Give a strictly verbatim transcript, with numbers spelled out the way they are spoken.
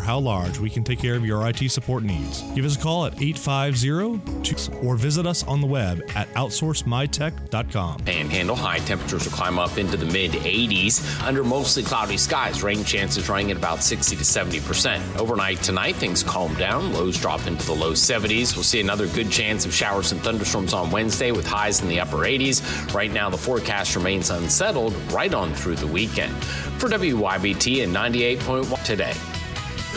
how large, we can take care of your I T support needs. Give us a call at eight five zero two or visit us on the web at outsource my tech dot com. Panhandle, high temperatures will climb up into the mid eighties under mostly cloudy skies. Rain chances running at about sixty to seventy percent. Overnight tonight, things calm down. Lows drop into the low seventies. We'll see another good chance of showers and thunderstorms on Wednesday with highs in the upper eighties. Right now, the forecast remains unsettled right on through the weekend. For W Y B T and ninety-eight point one today.